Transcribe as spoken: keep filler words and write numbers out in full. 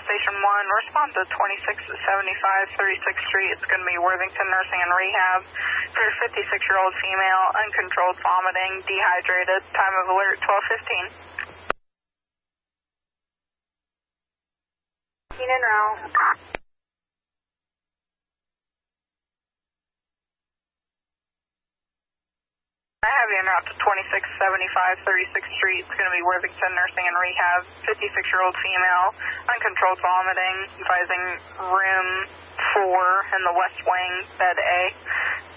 Station one, respond to twenty-six seventy-five thirty-sixth Street. It's going to be Worthington Nursing and Rehab for a fifty-six-year-old female, uncontrolled vomiting, dehydrated, time of alert twelve fifteen. Keenan Rao. I have you now to twenty-six seventy-five thirty-sixth Street. It's going to be Worthington Nursing and Rehab, fifty-six-year-old female, uncontrolled vomiting, advising room four in the West Wing, bed A.